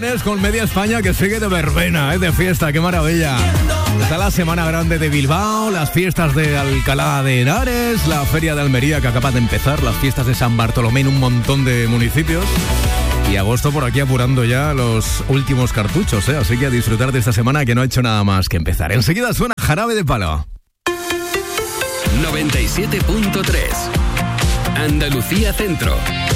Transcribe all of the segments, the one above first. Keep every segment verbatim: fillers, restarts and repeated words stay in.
Henares con media España que sigue de verbena, ¿eh? De fiesta, qué maravilla. Está la Semana Grande de Bilbao, las fiestas de Alcalá de Henares, la Feria de Almería que acaba de empezar, las fiestas de San Bartolomé en un montón de municipios. Y agosto por aquí apurando ya los últimos cartuchos, ¿eh? Así que a disfrutar de esta semana que no ha hecho nada más que empezar. Enseguida suena Jarabe de Palo. noventa y siete punto tres Andalucía Centro.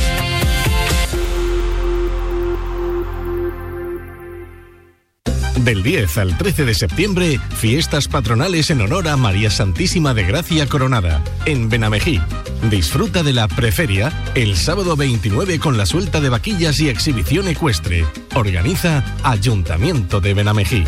Del diez al trece de septiembre, fiestas patronales en honor a María Santísima de Gracia Coronada, en Benamejí. Disfruta de la preferia el sábado veintinueve con la suelta de vaquillas y exhibición ecuestre. Organiza Ayuntamiento de Benamejí.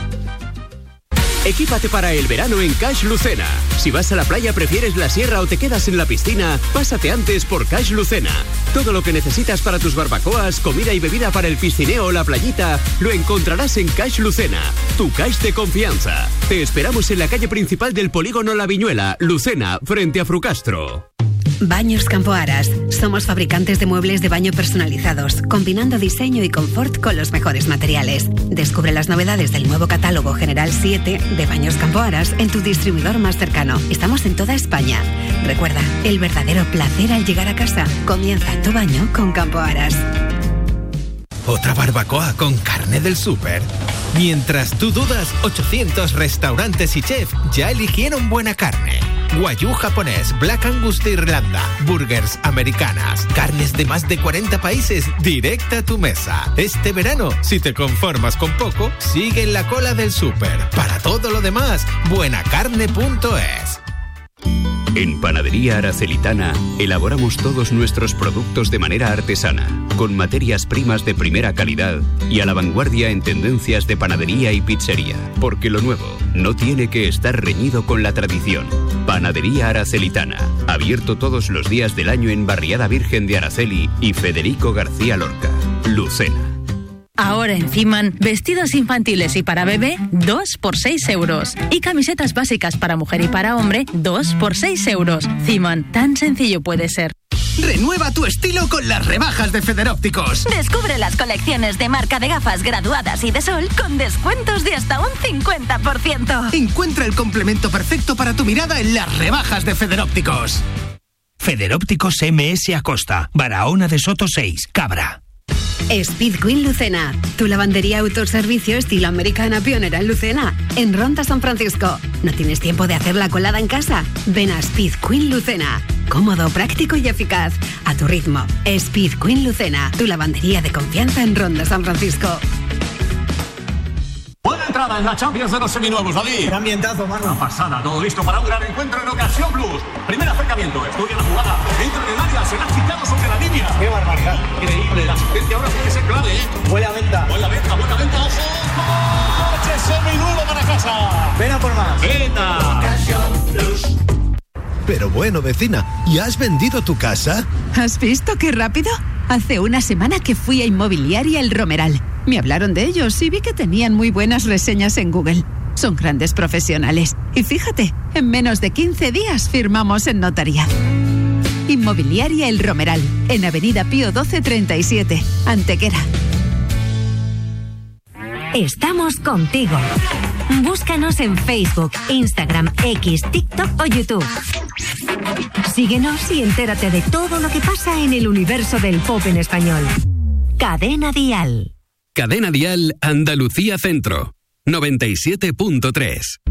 Equípate para el verano en Cash Lucena. Si vas a la playa, prefieres la sierra o te quedas en la piscina, pásate antes por Cash Lucena. Todo lo que necesitas para tus barbacoas, comida y bebida para el piscineo o la playita, lo encontrarás en Cash Lucena, tu cash de confianza. Te esperamos en la calle principal del polígono La Viñuela, Lucena, frente a Frucastro. Baños Campo Aras. Somos fabricantes de muebles de baño personalizados, combinando diseño y confort con los mejores materiales. Descubre las novedades del nuevo catálogo General siete de Baños Campo Aras en tu distribuidor más cercano. Estamos en toda España. Recuerda, el verdadero placer al llegar a casa comienza en tu baño con Campo Aras. ¿Otra barbacoa con carne del súper? Mientras tú dudas, ochocientos restaurantes y chefs ya eligieron buena carne. Wagyu japonés, Black Angus de Irlanda, burgers americanas, carnes de más de cuarenta países directa a tu mesa. Este verano, si te conformas con poco, sigue en la cola del súper. Para todo lo demás, buenacarne punto es. En Panadería Aracelitana elaboramos todos nuestros productos de manera artesana, con materias primas de primera calidad y a la vanguardia en tendencias de panadería y pizzería, porque lo nuevo no tiene que estar reñido con la tradición. Panadería Aracelitana, abierto todos los días del año en Barriada Virgen de Araceli y Federico García Lorca, Lucena. Ahora en Ciman, vestidos infantiles y para bebé, dos por seis euros. Y camisetas básicas para mujer y para hombre, dos por seis euros. Ciman, tan sencillo puede ser. Renueva tu estilo con las rebajas de Federópticos. Descubre las colecciones de marca de gafas graduadas y de sol con descuentos de hasta un cincuenta por ciento. Encuentra el complemento perfecto para tu mirada en las rebajas de Federópticos. Federópticos M S Acosta, Barahona de Soto seis, Cabra. Speed Queen Lucena, tu lavandería autoservicio estilo americana pionera en Lucena, en Ronda San Francisco. ¿No tienes tiempo de hacer la colada en casa? Ven a Speed Queen Lucena. Cómodo, práctico y eficaz. A tu ritmo. Speed Queen Lucena, tu lavandería de confianza en Ronda San Francisco. Buena entrada en la Champions de los seminuevos, David. Qué ambientazo, mano. Una pasada, todo listo para un gran encuentro en Ocasión Plus. Primer acercamiento, estudia la jugada, entra en el área, se la ha quitado sobre la línea. Qué barbaridad. Increíble, la asistencia ahora tiene que ser clave, ¿eh? Buena venta. Buena venta, buena venta, ojo. Coche seminuevo para casa. Ven a por más. Venta. Ocasión Plus. Pero bueno, vecina, ¿ya has vendido tu casa? ¿Has visto qué rápido? Hace una semana que fui a Inmobiliaria El Romeral. Me hablaron de ellos y vi que tenían muy buenas reseñas en Google. Son grandes profesionales. Y fíjate, en menos de quince días firmamos en notaría. Inmobiliaria El Romeral, en Avenida Pío doce treinta y siete, Antequera. Estamos contigo. Búscanos en Facebook, Instagram, X, TikTok o YouTube. Síguenos y entérate de todo lo que pasa en el universo del pop en español. Cadena Dial. Cadena Dial Andalucía Centro, noventa y siete punto tres.